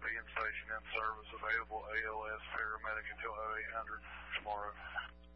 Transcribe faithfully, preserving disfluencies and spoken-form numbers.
being stationed in service, available A L S paramedic until oh eight hundred tomorrow.